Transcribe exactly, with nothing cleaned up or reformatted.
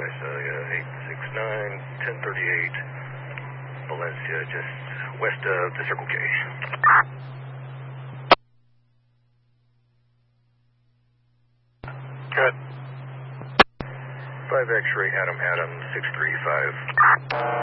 advice, uh, eight six nine, ten thirty-eight, Valencia, just west of the Circle K. Good. five X-ray, Adam, Adam, six three five.